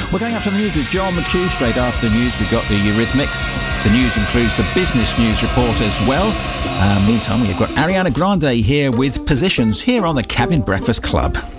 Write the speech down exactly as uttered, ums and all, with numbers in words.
We're going up to the news with John McHugh. Straight after the news, we've got the Eurythmics. The news includes the business news report as well. Uh, meantime, we've got Ariana Grande here with Positions here on the Cabin Breakfast Club.